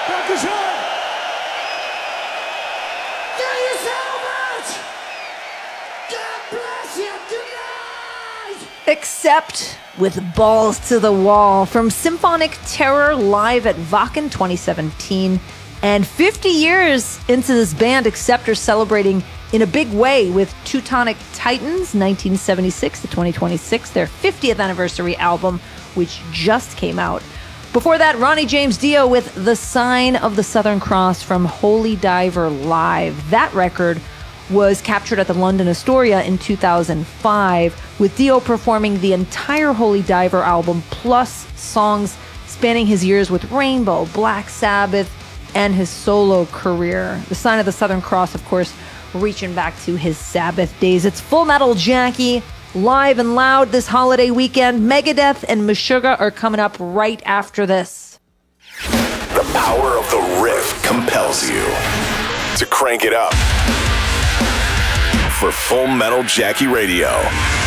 Dankeschön. Thank you so much. God bless you. Good night. Except with balls to the wall from Symphonic Terror live at Wacken 2017. And 50 years into this band, Accept are celebrating in a big way with Teutonic Titans 1976 to 2026, their 50th anniversary album, which just came out. Before that, Ronnie James Dio with The Sign of the Southern Cross from Holy Diver Live. That record was captured at the London Astoria in 2005, with Dio performing the entire Holy Diver album, plus songs spanning his years with Rainbow, Black Sabbath, and his solo career. The Sign of the Southern Cross, of course, reaching back to his Sabbath days. It's Full Metal Jackie, live and loud this holiday weekend. Megadeth and Meshuggah are coming up right after this. The power of the riff compels you to crank it up for Full Metal Jackie Radio.